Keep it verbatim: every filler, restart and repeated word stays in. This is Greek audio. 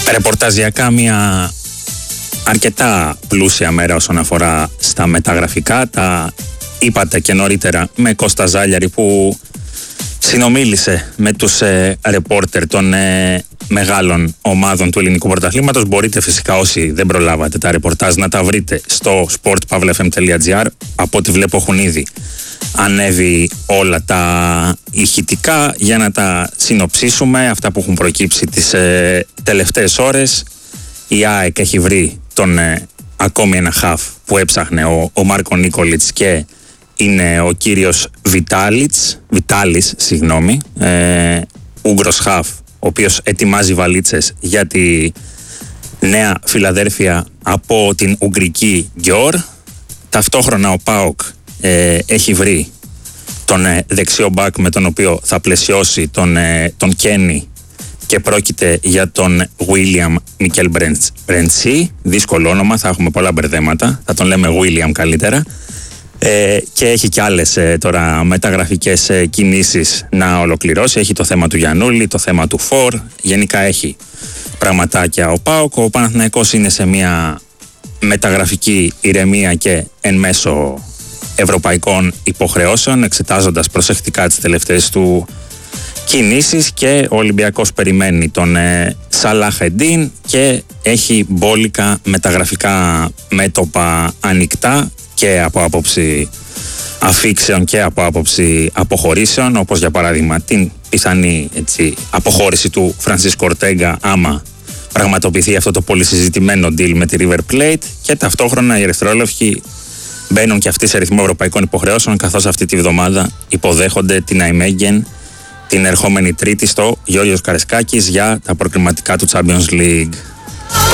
Ρεπορταζιακά μια αρκετά πλούσια μέρα όσον αφορά στα μεταγραφικά. Τα είπατε και νωρίτερα με Κώστα Ζάλιαρη που συνομίλησε με τους ε, ρεπόρτερ των ε, μεγάλων ομάδων του ελληνικού πρωταθλήματος. Μπορείτε φυσικά όσοι δεν προλάβατε τα ρεπορτάζ να τα βρείτε στο sport pavla f m τελεία g r. Από ό,τι βλέπω έχουν ήδη ανέβει όλα τα ηχητικά για να τα συνοψίσουμε. Αυτά που έχουν προκύψει τις ε, τελευταίες ώρες. Η ΑΕΚ έχει βρει τον ε, ακόμη ένα χαφ που έψαχνε ο, ο Μάρκο Νίκολιτς και είναι ο κύριος Βιτάλιτς, Βιτάλης, συγγνώμη, ε, Ούγγρος χαφ, ο οποίος ετοιμάζει βαλίτσες για τη Νέα Φιλαδέλφια από την Ουγγρική Γκιόρ. Ταυτόχρονα ο ΠΑΟΚ ε, έχει βρει τον ε, δεξιό μπακ με τον οποίο θα πλαισιώσει τον, ε, τον Κένι και πρόκειται για τον William Μικέλ Μπρεντσί. Δύσκολο όνομα, θα έχουμε πολλά μπερδέματα, θα τον λέμε William καλύτερα. Ε, και έχει και άλλες ε, τώρα μεταγραφικές ε, κινήσεις να ολοκληρώσει. Έχει το θέμα του Γιαννούλη, το θέμα του Φορ. Γενικά έχει πραγματάκια ο ΠΑΟΚ. Ο Παναθηναϊκός είναι σε μια μεταγραφική ηρεμία και εν μέσω ευρωπαϊκών υποχρεώσεων, εξετάζοντας προσεκτικά τις τελευταίες του κινήσεις, και ο Ολυμπιακός περιμένει τον ε, Σαλάχ-Εντίν και έχει μπόλικα μεταγραφικά μέτωπα ανοιχτά και από άποψη αφήξεων και από άποψη αποχωρήσεων, όπως για παράδειγμα την πιθανή έτσι, αποχώρηση του Φρανσίσκο Ορτέγκα άμα πραγματοποιηθεί αυτό το πολύ συζητημένο deal με τη River Plate, και ταυτόχρονα οι ερυθρόλευκοι μπαίνουν και αυτοί σε ρυθμό ευρωπαϊκών υποχρεώσεων, καθώς αυτή τη βδομάδα υποδέχονται την Αϊμέγεν την ερχόμενη Τρίτη στο Γιώργος Καρεσκάκης για τα προκριματικά του Champions League.